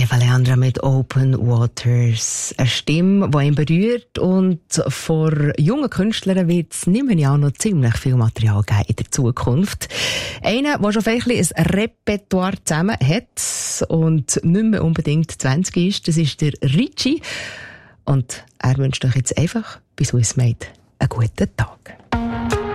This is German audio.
Eva Leandra mit Open Waters. Eine Stimme, die ihn berührt, und vor jungen Künstlern wird es, nehme ich an, noch ziemlich viel Material geben in der Zukunft. Einer, der schon vielleicht ein Repertoire zusammen hat und nicht mehr unbedingt 20 ist, das ist der Ricci. Und er wünscht euch jetzt einfach bei Swiss Made einen guten Tag.